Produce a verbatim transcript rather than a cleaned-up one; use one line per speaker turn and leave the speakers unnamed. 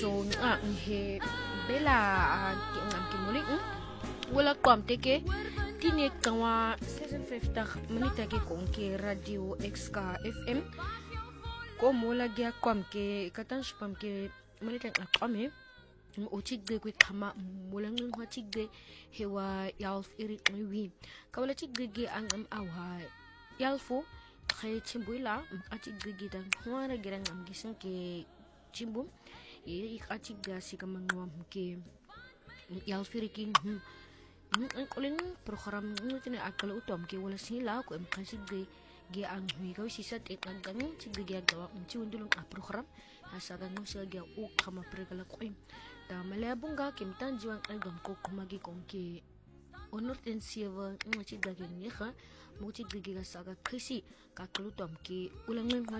So nga he bela ki ngam ki muli wala kwam teke tine kawa seven fifty minute ke kon ke radio X K F M ko mola gya kwam ke katan spam ke minute akwame o chigde kwe kama mola ngwa chigde hewa yalf iri wi kawala chigde ge angam awa yalfo khay chimbuila ati gege dan hwana gerang am gisan ke chimbu e ati gasi kamangwa ke yalfiriking ang kolin program ngutin akala utom ke wala sila ko em kasigde ge ang higaw sisat et naggang sigde ge gawa unti undulong a program asa kan no sila ge o kama pregala ko em da malabong ga kimtan jiwang algam ko kumagi kongke honor ten sieva ngachigda ge nyeha mochigde ge saga krisi ka kalutom ke ulang ngwa